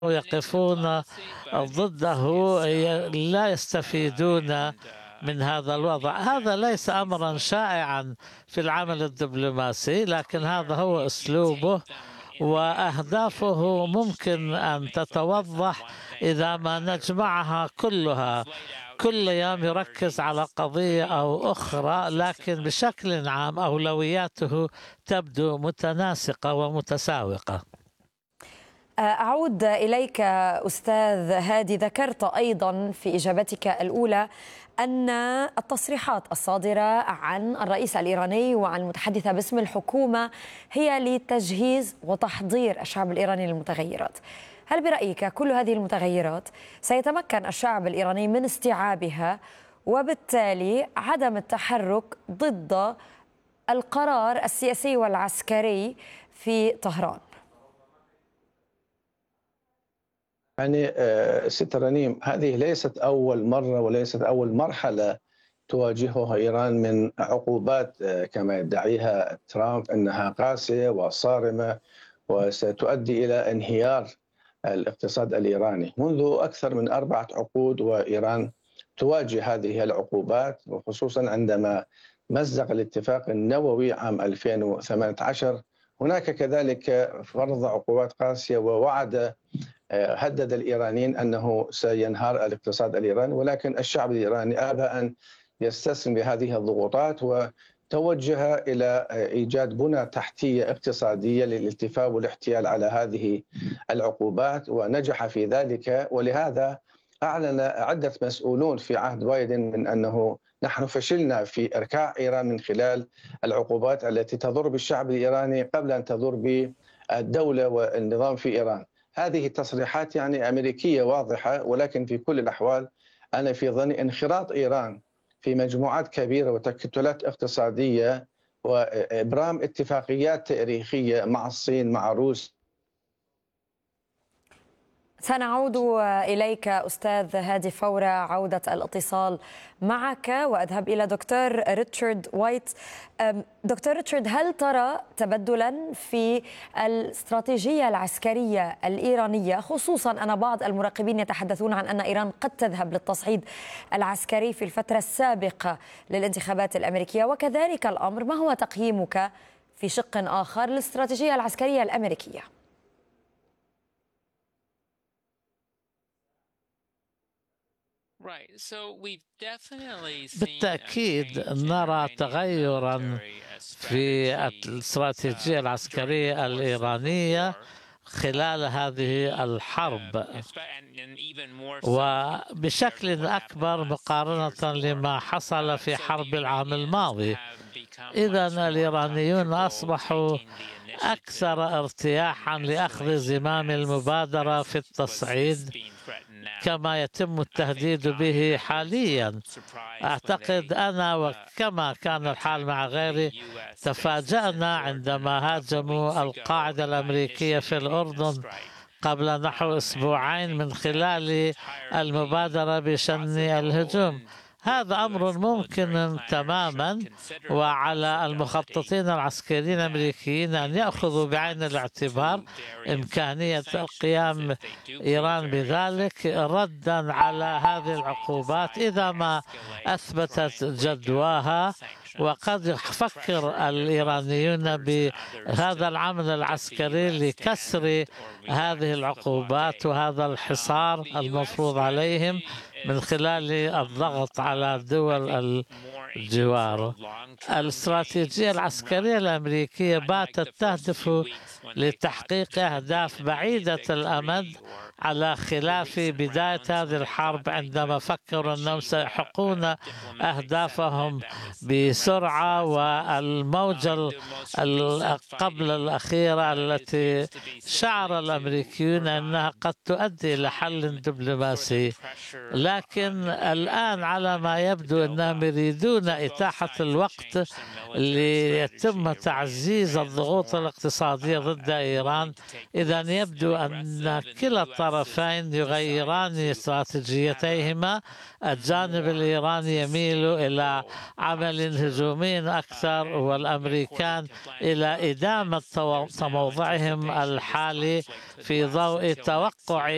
يقفون ضده لا يستفيدون من هذا الوضع. هذا ليس أمرا شائعا في العمل الدبلوماسي، لكن هذا هو أسلوبه، وأهدافه ممكن أن تتوضح إذا ما نجمعها كلها. كل يوم يركز على قضية أو أخرى، لكن بشكل عام أولوياته تبدو متناسقة ومتساوقة. أعود إليك أستاذ هادي. ذكرت أيضا في إجابتك الأولى أن التصريحات الصادرة عن الرئيس الإيراني وعن المتحدثة باسم الحكومة هي لتجهيز وتحضير الشعب الإيراني للمتغيرات. هل برأيك كل هذه المتغيرات سيتمكن الشعب الإيراني من استيعابها، وبالتالي عدم التحرك ضد القرار السياسي والعسكري في طهران؟ يعني ست رنيم، هذه ليست أول مرة وليست أول مرحلة تواجهها إيران من عقوبات كما يدعيها ترامب أنها قاسية وصارمة وستؤدي إلى انهيار الاقتصاد الإيراني. منذ أكثر من 4 عقود وإيران تواجه هذه العقوبات، وخصوصا عندما مزق الاتفاق النووي عام 2018. هناك كذلك فرض عقوبات قاسية ووعد هدد الإيرانيين أنه سينهار الاقتصاد الإيراني، ولكن الشعب الإيراني أبى أن يستسلم لهذه الضغوطات وتوجه إلى إيجاد بنى تحتية اقتصادية للالتفاف والاحتيال على هذه العقوبات، ونجح في ذلك. ولهذا أعلن عدة مسؤولون في عهد بايدن من أنه نحن فشلنا في إركاع إيران من خلال العقوبات التي تضر بالشعب الإيراني قبل أن تضر بالدولة والنظام في إيران. هذه التصريحات يعني أمريكية واضحة، ولكن في كل الأحوال أنا في ظني انخراط إيران في مجموعات كبيرة وتكتلات اقتصادية وإبرام اتفاقيات تاريخية مع الصين مع روسيا. سنعود إليك أستاذ هادي فور عودة الاتصال معك، وأذهب إلى دكتور ريتشارد وايت. دكتور ريتشارد، هل ترى تبدلا في الاستراتيجية العسكرية الإيرانية، خصوصا أن بعض المراقبين يتحدثون عن أن إيران قد تذهب للتصعيد العسكري في الفترة السابقة للانتخابات الأمريكية؟ وكذلك الأمر، ما هو تقييمك في شق آخر للاستراتيجية العسكرية الأمريكية؟ بالتأكيد نرى تغيرا في الاستراتيجية العسكرية الإيرانية خلال هذه الحرب، وبشكل أكبر مقارنة لما حصل في حرب العام الماضي. إذن الإيرانيون أصبحوا أكثر ارتياحا لأخذ زمام المبادرة في التصعيد كما يتم التهديد به حاليا. أعتقد أنا وكما كان الحال مع غيري تفاجأنا عندما هاجموا القاعدة الأمريكية في الأردن قبل نحو 2 أسبوع من خلال المبادرة بشن الهجوم. هذا أمر ممكن تماما، وعلى المخططين العسكريين الأمريكيين أن يأخذوا بعين الاعتبار إمكانية قيام إيران بذلك ردا على هذه العقوبات إذا ما أثبتت جدواها. وقد يفكر الإيرانيون بهذا العمل العسكري لكسر هذه العقوبات وهذا الحصار المفروض عليهم من خلال الضغط على دول الجوار. الاستراتيجية العسكرية الأمريكية باتت تهدف لتحقيق أهداف بعيدة الأمد، على خلاف بداية هذه الحرب عندما فكروا أنهم سيحققون أهدافهم بسرعة. والموجة قبل الأخيرة التي شعر الأمريكيون أنها قد تؤدي إلى حل دبلوماسي، لكن الآن على ما يبدو أنهم يريدون إتاحة الوقت ليتم تعزيز الضغوط الاقتصادية ضد إيران. إذن يبدو أن كلا الطرفين يغيران استراتيجيتيهما. الجانب الإيراني يميل إلى عمل هجومي أكثر، والأمريكان إلى إدامة موضعهم الحالي في ضوء توقع